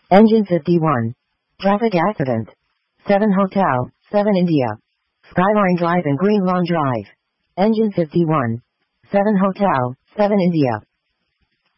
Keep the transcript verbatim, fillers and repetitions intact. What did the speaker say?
Engine fifty-one. Traffic accident. seven Hotel, seven India. Skyline Drive and Green Lawn Drive. Engine fifty-one. seven Hotel, seven India.